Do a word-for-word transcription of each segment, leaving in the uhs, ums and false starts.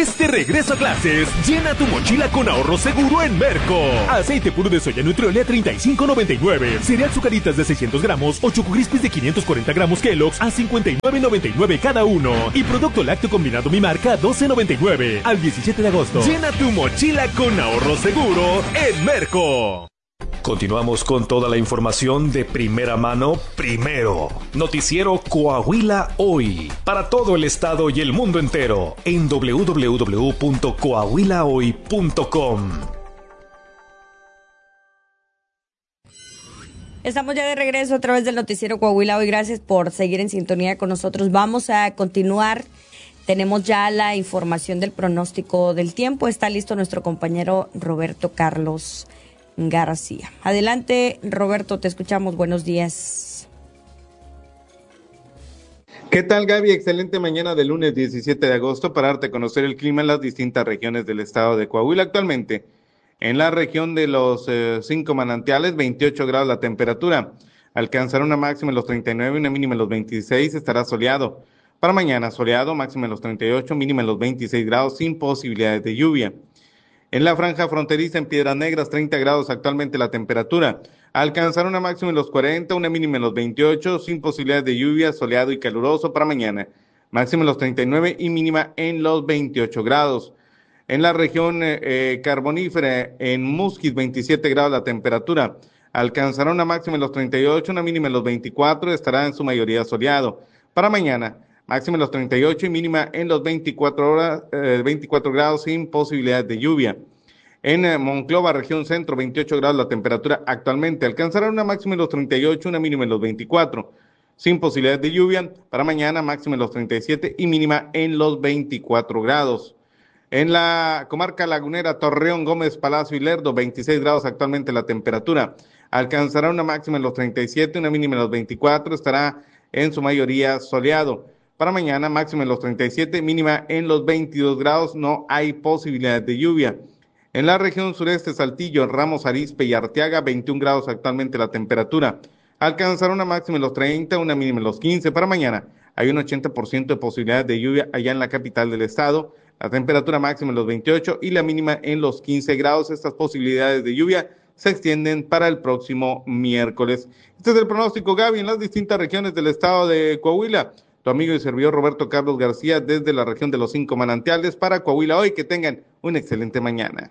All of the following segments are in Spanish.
este regreso a clases, llena tu mochila con ahorro seguro en Merco. Aceite puro de soya Nutriole a treinta y cinco noventa y nueve. Cereal Zucaritas de seiscientos gramos o Choco Crispies de quinientos cuarenta gramos Kellogg's a cincuenta y nueve noventa y nueve cada uno. Y producto lácteo combinado Mi Marca a doce noventa y nueve. Al diecisiete de agosto. Llena tu mochila con ahorro seguro en Merco. Continuamos con toda la información de primera mano, primero. Noticiero Coahuila Hoy. Para todo el estado y el mundo entero. En doble u doble u doble u punto coahuila hoy punto com. Estamos ya de regreso a través del Noticiero Coahuila Hoy. Gracias por seguir en sintonía con nosotros. Vamos a continuar. Tenemos ya la información del pronóstico del tiempo. Está listo nuestro compañero Roberto Carlos García. Adelante, Roberto, te escuchamos. Buenos días. ¿Qué tal, Gaby? Excelente mañana del lunes diecisiete de agosto para darte a conocer el clima en las distintas regiones del estado de Coahuila. Actualmente, en la región de los eh, cinco manantiales, veintiocho grados la temperatura. Alcanzará una máxima en los treinta y nueve y una mínima en los veintiséis. Estará soleado. Para mañana, soleado, máxima en los treinta y ocho, mínima en los veintiséis grados, sin posibilidades de lluvia. En la franja fronteriza en Piedras Negras, treinta grados actualmente la temperatura. Alcanzará una máxima en los cuarenta, una mínima en los veintiocho, sin posibilidades de lluvia, soleado y caluroso para mañana. Máxima en los treinta y nueve y mínima en los veintiocho grados. En la región eh, carbonífera, en Musquis, veintisiete grados la temperatura. Alcanzará una máxima en los treinta y ocho, una mínima en los veinticuatro, estará en su mayoría soleado. Para mañana, máxima en los treinta y ocho y mínima en los veinticuatro, horas, eh, veinticuatro grados sin posibilidades de lluvia. En eh, Monclova, región centro, veintiocho grados la temperatura actualmente. Alcanzará una máxima en los treinta y ocho, una mínima en los veinticuatro. Sin posibilidades de lluvia. Para mañana, máxima en los treinta y siete y mínima en los veinticuatro grados. En la comarca lagunera, Torreón, Gómez, Palacio y Lerdo, veintiséis grados actualmente la temperatura. Alcanzará una máxima en los treinta y siete, una mínima en los veinticuatro. Estará en su mayoría soleado. Para mañana, máxima en los treinta y siete, mínima en los veintidós grados, no hay posibilidades de lluvia. En la región sureste, Saltillo, Ramos Arizpe y Arteaga, veintiún grados actualmente la temperatura. Alcanzará una máxima en los treinta, una mínima en los quince. Para mañana, hay un ochenta por ciento de posibilidades de lluvia allá en la capital del estado. La temperatura máxima en los veintiocho y la mínima en los quince grados. Estas posibilidades de lluvia se extienden para el próximo miércoles. Este es el pronóstico, Gaby, en las distintas regiones del estado de Coahuila. Tu amigo y servidor Roberto Carlos García desde la región de los cinco manantiales para Coahuila Hoy. Que tengan una excelente mañana.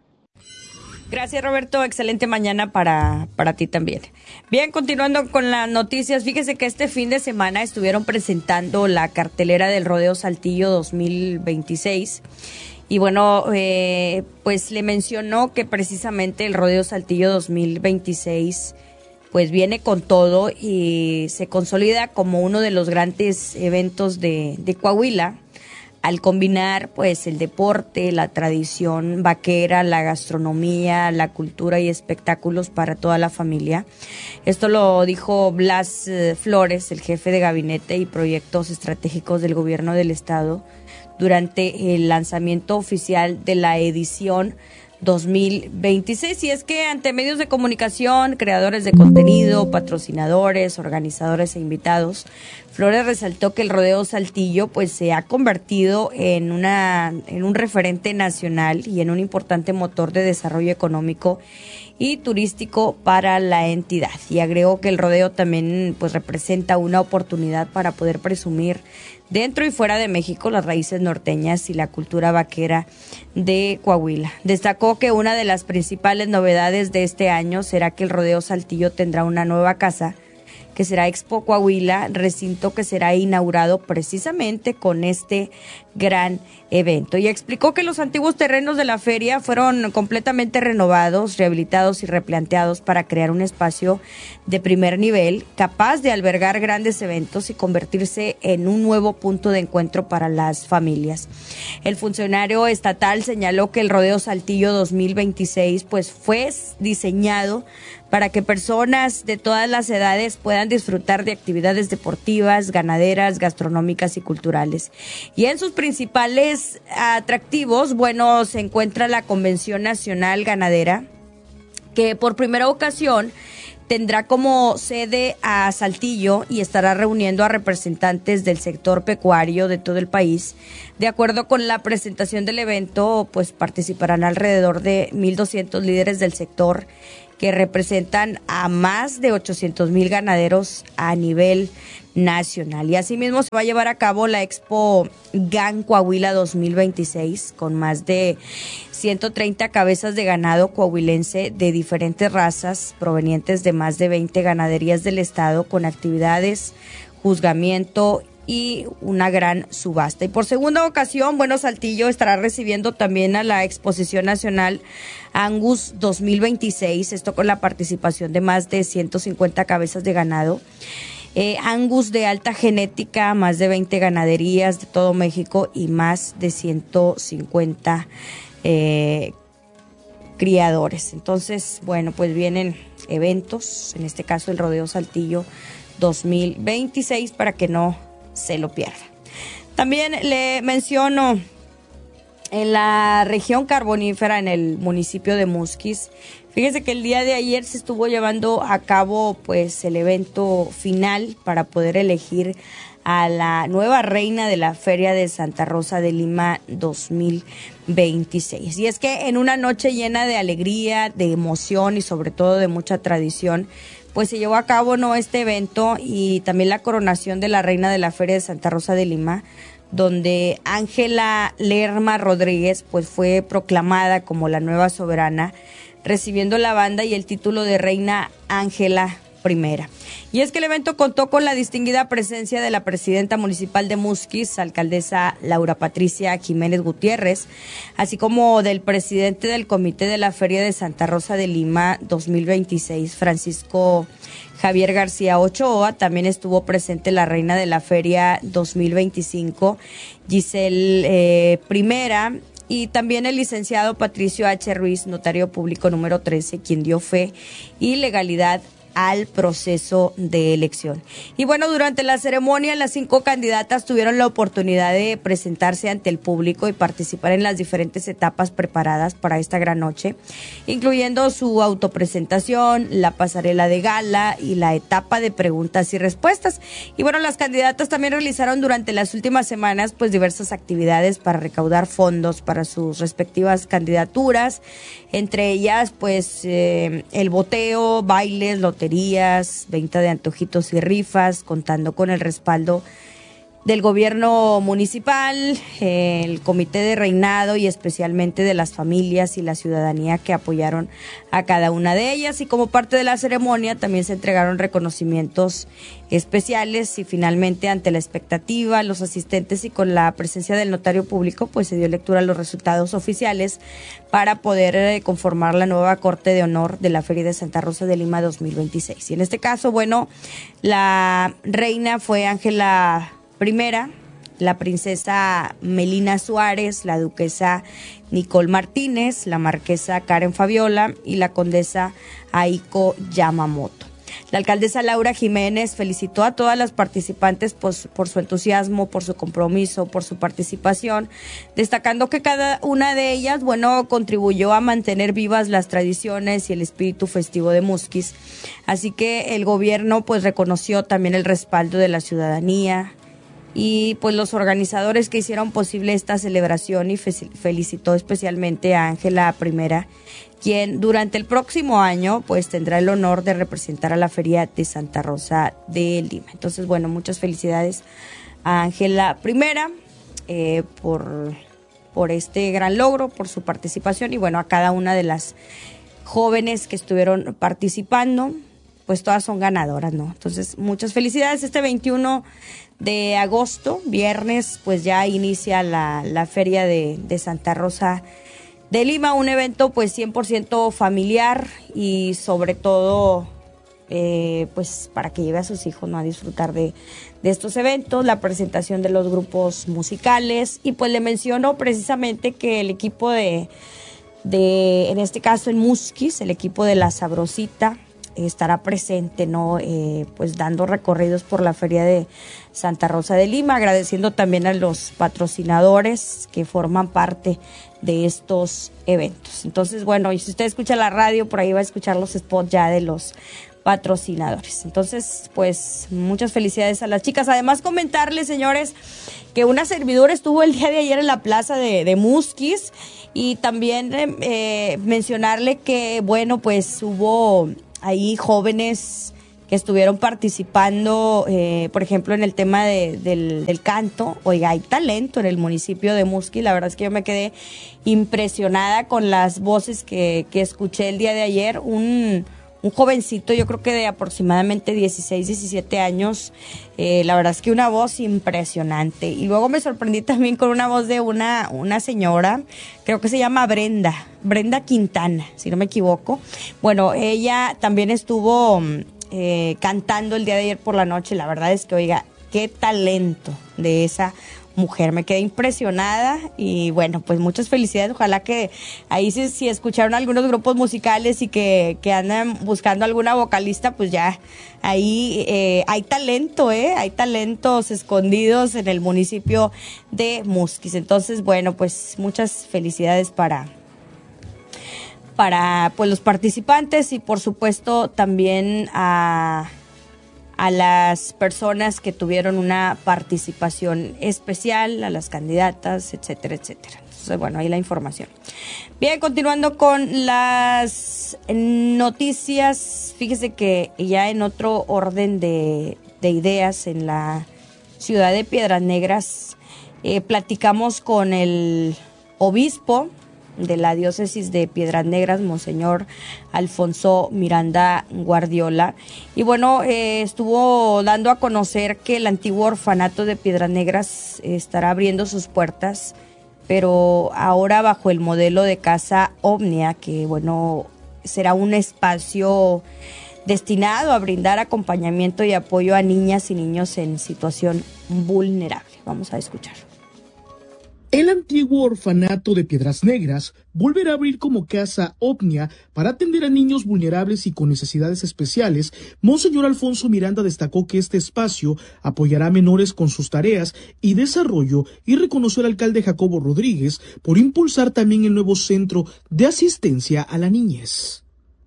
Gracias, Roberto. Excelente mañana para, para ti también. Bien, continuando con las noticias, fíjese que este fin de semana estuvieron presentando la cartelera del Rodeo Saltillo dos mil veintiséis. Y bueno, eh, pues le mencionó que precisamente el Rodeo Saltillo dos mil veintiséis pues viene con todo y se consolida como uno de los grandes eventos de, de Coahuila, al combinar pues el deporte, la tradición vaquera, la gastronomía, la cultura y espectáculos para toda la familia. Esto lo dijo Blas Flores, el jefe de gabinete y proyectos estratégicos del gobierno del estado, durante el lanzamiento oficial de la edición dos mil veintiséis. Y es que ante medios de comunicación, creadores de contenido, patrocinadores, organizadores e invitados, Flores resaltó que el Rodeo Saltillo pues se ha convertido en una en un referente nacional y en un importante motor de desarrollo económico y turístico para la entidad. Y agregó que el rodeo también pues representa una oportunidad para poder presumir dentro y fuera de México las raíces norteñas y la cultura vaquera de Coahuila. Destacó que una de las principales novedades de este año será que el Rodeo Saltillo tendrá una nueva casa, que será Expo Coahuila, recinto que será inaugurado precisamente con este gran evento. Y explicó que los antiguos terrenos de la feria fueron completamente renovados, rehabilitados y replanteados para crear un espacio de primer nivel, capaz de albergar grandes eventos y convertirse en un nuevo punto de encuentro para las familias. El funcionario estatal señaló que el Rodeo Saltillo dos mil veintiséis pues fue diseñado para que personas de todas las edades puedan disfrutar de actividades deportivas, ganaderas, gastronómicas y culturales. Y en sus principales atractivos, bueno, se encuentra la Convención Nacional Ganadera, que por primera ocasión tendrá como sede a Saltillo y estará reuniendo a representantes del sector pecuario de todo el país. De acuerdo con la presentación del evento, pues participarán alrededor de mil doscientos líderes del sector que representan a más de ochocientos mil ganaderos a nivel nacional. Y asimismo se va a llevar a cabo la Expo G A N Coahuila dos mil veintiséis con más de ciento treinta cabezas de ganado coahuilense de diferentes razas provenientes de más de veinte ganaderías del estado, con actividades, juzgamiento y una gran subasta. Y por segunda ocasión, bueno, Saltillo estará recibiendo también a la Exposición Nacional Angus dos mil veintiséis, esto con la participación de más de ciento cincuenta cabezas de ganado. Eh, Angus de alta genética, más de veinte ganaderías de todo México y más de ciento cincuenta eh, criadores. Entonces, bueno, pues vienen eventos, en este caso el Rodeo Saltillo dos mil veintiséis, para que no se lo pierda. También le menciono en la región carbonífera, en el municipio de Musquis. Fíjese que el día de ayer se estuvo llevando a cabo pues el evento final para poder elegir a la nueva reina de la Feria de Santa Rosa de Lima dos mil veintiséis. Y es que en una noche llena de alegría, de emoción y sobre todo de mucha tradición, pues se llevó a cabo no este evento y también la coronación de la reina de la Feria de Santa Rosa de Lima, donde Ángela Lerma Rodríguez pues fue proclamada como la nueva soberana, recibiendo la banda y el título de Reina Ángela Primera. Y es que el evento contó con la distinguida presencia de la presidenta municipal de Musquis, alcaldesa Laura Patricia Jiménez Gutiérrez, así como del presidente del Comité de la Feria de Santa Rosa de Lima dos mil veintiséis, Francisco Javier García Ochoa. También estuvo presente la reina de la Feria dos mil veinticinco, Giselle eh, Primera, y también el licenciado Patricio H. Ruiz, notario público número trece, quien dio fe y legalidad al proceso de elección. Y bueno, durante la ceremonia las cinco candidatas tuvieron la oportunidad de presentarse ante el público y participar en las diferentes etapas preparadas para esta gran noche, incluyendo su autopresentación, la pasarela de gala y la etapa de preguntas y respuestas. Y bueno, las candidatas también realizaron durante las últimas semanas pues diversas actividades para recaudar fondos para sus respectivas candidaturas, entre ellas pues eh, el boteo, bailes, loterías, venta de antojitos y rifas, contando con el respaldo del gobierno municipal, el comité de reinado y especialmente de las familias y la ciudadanía que apoyaron a cada una de ellas. Y como parte de la ceremonia también se entregaron reconocimientos especiales y finalmente, ante la expectativa, los asistentes y con la presencia del notario público, pues se dio lectura a los resultados oficiales para poder eh, conformar la nueva Corte de Honor de la Feria de Santa Rosa de Lima dos mil veintiséis. Y en este caso, bueno, la reina fue Ángela Primera, la princesa Melina Suárez, la duquesa Nicole Martínez, la marquesa Karen Fabiola y la condesa Aiko Yamamoto. La alcaldesa Laura Jiménez felicitó a todas las participantes por su, por su entusiasmo, por su compromiso, por su participación, destacando que cada una de ellas, bueno, contribuyó a mantener vivas las tradiciones y el espíritu festivo de Musquis. Así que el gobierno pues reconoció también el respaldo de la ciudadanía y pues los organizadores que hicieron posible esta celebración, y fe- felicitó especialmente a Ángela Primera, quien durante el próximo año pues tendrá el honor de representar a la Feria de Santa Rosa de Lima. Entonces, bueno, muchas felicidades a Ángela Primera eh, por, por este gran logro, por su participación, y bueno, a cada una de las jóvenes que estuvieron participando, pues todas son ganadoras, ¿no? Entonces, muchas felicidades. Este veintiuno de agosto, viernes, pues ya inicia la, la Feria de, de Santa Rosa de Lima, un evento pues cien por ciento familiar y sobre todo eh, pues para que lleve a sus hijos, ¿no?, a disfrutar de, de estos eventos, la presentación de los grupos musicales. Y pues le menciono precisamente que el equipo de, de en este caso en Musquis, el equipo de La Sabrosita, estará presente, ¿no? Eh, pues dando recorridos por la Feria de Santa Rosa de Lima, agradeciendo también a los patrocinadores que forman parte de estos eventos. Entonces, bueno, y si usted escucha la radio, por ahí va a escuchar los spots ya de los patrocinadores. Entonces, pues muchas felicidades a las chicas. Además, comentarles, señores, que una servidora estuvo el día de ayer en la plaza de, de Musquis, y también eh, mencionarle que, bueno, pues hubo ahí jóvenes que estuvieron participando, eh, por ejemplo, en el tema de, del, del canto. Oiga, hay talento en el municipio de Musquis. La verdad es que yo me quedé impresionada con las voces que, que escuché el día de ayer. Un, un jovencito, yo creo que de aproximadamente dieciséis, diecisiete años, eh, la verdad es que una voz impresionante. Y luego me sorprendí también con una voz de una, una señora, creo que se llama Brenda, Brenda Quintana, si no me equivoco. Bueno, ella también estuvo Eh, cantando el día de ayer por la noche. La verdad es que, oiga, qué talento de esa mujer, me quedé impresionada. Y bueno, pues muchas felicidades. Ojalá que ahí si, si escucharon algunos grupos musicales y que, que andan buscando alguna vocalista, pues ya ahí eh, hay talento, eh, hay talentos escondidos en el municipio de Musquis. Entonces, bueno, pues muchas felicidades para para pues los participantes, y por supuesto también a, a las personas que tuvieron una participación especial, a las candidatas, etcétera, etcétera. Entonces, bueno, ahí la información. Bien, continuando con las noticias, fíjese que ya en otro orden de, de ideas, en la ciudad de Piedras Negras, eh, platicamos con el obispo de la diócesis de Piedras Negras, Monseñor Alfonso Miranda Guardiola, y bueno, eh, estuvo dando a conocer que el antiguo orfanato de Piedras Negras eh, estará abriendo sus puertas, pero ahora bajo el modelo de Casa Omnia, que bueno, será un espacio destinado a brindar acompañamiento y apoyo a niñas y niños en situación vulnerable. Vamos a escuchar. El antiguo orfanato de Piedras Negras volverá a abrir como Casa Omnia para atender a niños vulnerables y con necesidades especiales. Monseñor Alfonso Miranda destacó que este espacio apoyará a menores con sus tareas y desarrollo, y reconoció al alcalde Jacobo Rodríguez por impulsar también el nuevo centro de asistencia a la niñez.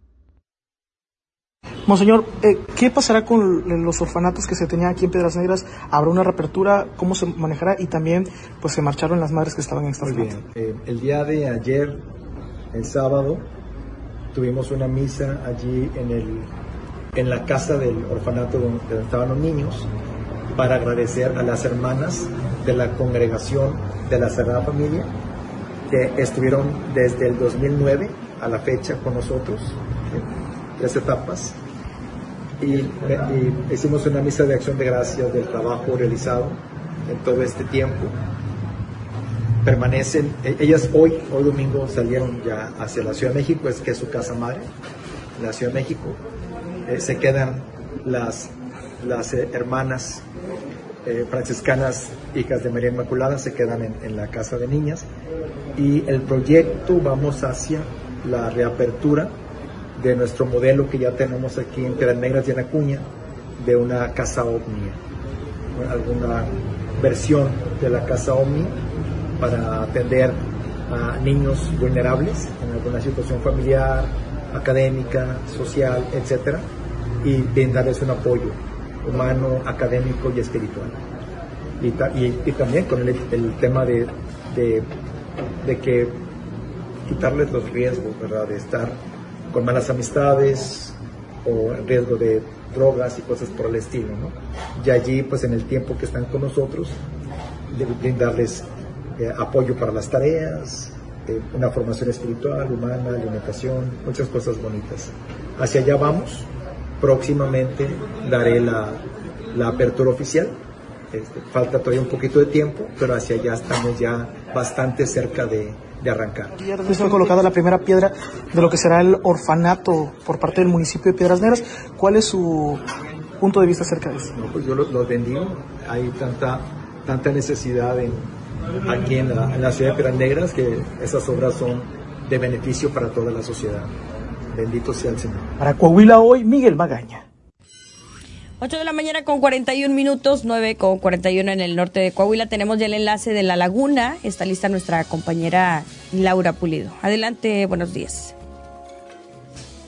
Monseñor, eh, ¿qué pasará con los orfanatos que se tenían aquí en Piedras Negras? ¿Habrá una reapertura? ¿Cómo se manejará? Y también, pues, se marcharon las madres que estaban en esta Muy bien. Eh, el día de ayer, el sábado, tuvimos una misa allí en, el, en la casa del orfanato donde, donde estaban los niños, para agradecer a las hermanas de la congregación de la Sagrada Familia, que estuvieron desde el dos mil nueve a la fecha con nosotros, en tres etapas. Y, y hicimos una misa de acción de gracias del trabajo realizado en todo este tiempo. Permanecen, ellas hoy, hoy domingo salieron ya hacia la Ciudad de México, es que es su casa madre, la Ciudad de México. Eh, se quedan las, las eh, hermanas eh, franciscanas, hijas de María Inmaculada, se quedan en, en la casa de niñas, y el proyecto vamos hacia la reapertura de nuestro modelo que ya tenemos aquí en Piedras Negras y en Acuña, de una Casa Omnia, alguna versión de la Casa Omnia para atender a niños vulnerables en alguna situación familiar, académica, social, etcétera, y brindarles un apoyo humano, académico y espiritual. Y, y, y también con el, el tema de, de, de que quitarles los riesgos, ¿verdad?, de estar con malas amistades o en riesgo de drogas y cosas por el estilo, ¿no? Y allí, pues en el tiempo que están con nosotros, de brindarles eh, apoyo para las tareas, eh, una formación espiritual, humana, alimentación, muchas cosas bonitas. Hacia allá vamos. Próximamente daré la, la apertura oficial. Este, falta todavía un poquito de tiempo, pero hacia allá estamos ya bastante cerca de de arrancar. Ayer fue colocada la primera piedra de lo que será el orfanato por parte del municipio de Piedras Negras. ¿Cuál es su punto de vista acerca de eso? No, pues yo los lo bendigo. Hay tanta tanta necesidad en, aquí en la, en la ciudad de Piedras Negras, que esas obras son de beneficio para toda la sociedad. Bendito sea el Señor. Para Coahuila hoy, Miguel Magaña. ocho de la mañana con cuarenta y un minutos, nueve con cuarenta y uno en el norte de Coahuila. Tenemos ya el enlace de La Laguna. Está lista nuestra compañera Laura Pulido. Adelante, buenos días.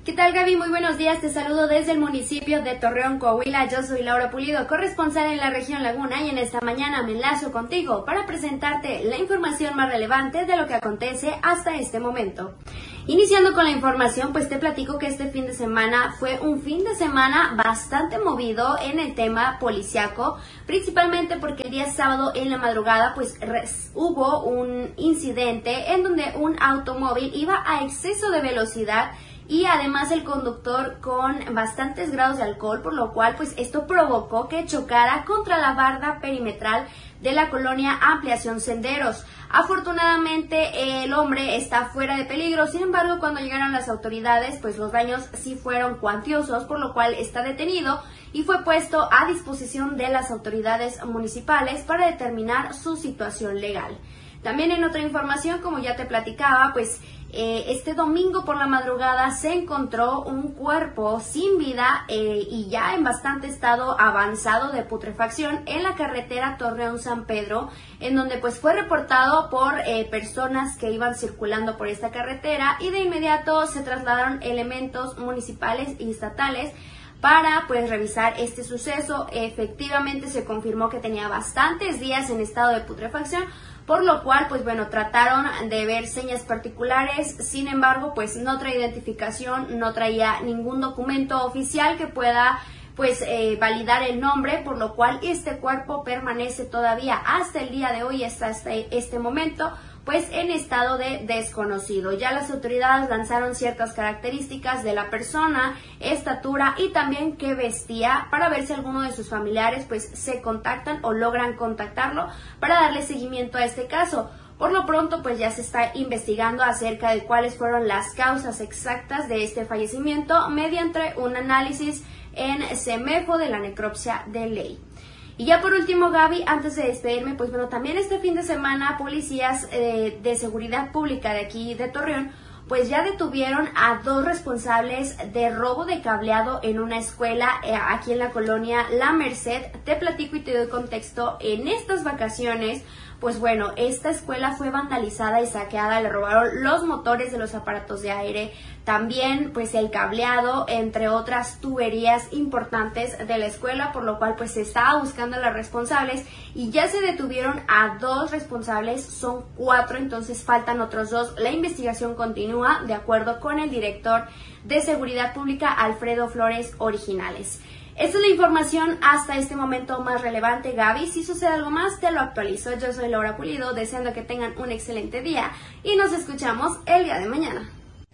¿Qué tal, Gaby? Muy buenos días, te saludo desde el municipio de Torreón, Coahuila. Yo soy Laura Pulido, corresponsal en la región Laguna, y en esta mañana me enlazo contigo para presentarte la información más relevante de lo que acontece hasta este momento. Iniciando con la información, pues te platico que este fin de semana fue un fin de semana bastante movido en el tema policiaco, principalmente porque el día sábado en la madrugada pues res, hubo un incidente en donde un automóvil iba a exceso de velocidad y además el conductor con bastantes grados de alcohol, por lo cual pues esto provocó que chocara contra la barda perimetral de la colonia Ampliación Senderos. Afortunadamente el hombre está fuera de peligro, sin embargo cuando llegaron las autoridades pues los daños sí fueron cuantiosos, por lo cual está detenido y fue puesto a disposición de las autoridades municipales para determinar su situación legal. También en otra información, como ya te platicaba, pues eh, este domingo por la madrugada se encontró un cuerpo sin vida eh, y ya en bastante estado avanzado de putrefacción en la carretera Torreón-San Pedro, en donde pues fue reportado por eh, personas que iban circulando por esta carretera, y de inmediato se trasladaron elementos municipales y estatales para pues revisar este suceso. Efectivamente se confirmó que tenía bastantes días en estado de putrefacción, por lo cual pues bueno, trataron de ver señas particulares, sin embargo pues no traía identificación, no traía ningún documento oficial que pueda pues eh, validar el nombre, por lo cual este cuerpo permanece todavía hasta el día de hoy, hasta este, este momento, pues en estado de desconocido. Ya las autoridades lanzaron ciertas características de la persona, estatura y también qué vestía, para ver si alguno de sus familiares pues se contactan o logran contactarlo para darle seguimiento a este caso. Por lo pronto pues ya se está investigando acerca de cuáles fueron las causas exactas de este fallecimiento mediante un análisis en CEMEFO de la necropsia de ley. Y ya por último, Gaby, antes de despedirme, pues bueno, también este fin de semana policías eh, de seguridad pública de aquí de Torreón pues ya detuvieron a dos responsables de robo de cableado en una escuela eh, aquí en la colonia La Merced. Te platico y te doy contexto. En estas vacaciones, pues bueno, esta escuela fue vandalizada y saqueada, le robaron los motores de los aparatos de aire, también pues el cableado, entre otras tuberías importantes de la escuela, por lo cual pues se estaba buscando a los responsables y ya se detuvieron a dos responsables, son cuatro, entonces faltan otros dos. La investigación continúa de acuerdo con el director de Seguridad Pública, Alfredo Flores Originales. Esta es la información hasta este momento más relevante, Gaby. Si sucede algo más, te lo actualizo. Yo soy Laura Pulido, deseando que tengan un excelente día y nos escuchamos el día de mañana.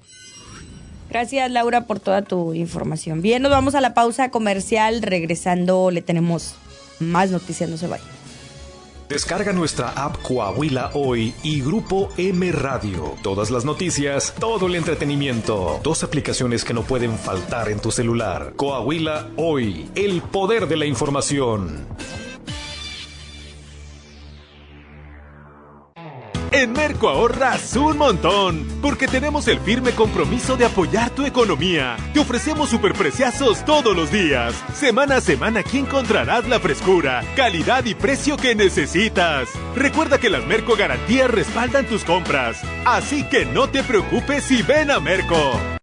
Gracias, Laura, por toda tu información. Bien, nos vamos a la pausa comercial. Regresando, le tenemos más noticias, no se vayan. Descarga nuestra app Coahuila Hoy y Grupo M Radio. Todas las noticias, todo el entretenimiento. Dos aplicaciones que no pueden faltar en tu celular. Coahuila Hoy, el poder de la información. En Merco ahorras un montón, porque tenemos el firme compromiso de apoyar tu economía. Te ofrecemos superpreciazos todos los días. Semana a semana aquí encontrarás la frescura, calidad y precio que necesitas. Recuerda que las Merco Garantías respaldan tus compras, así que no te preocupes y ven a Merco.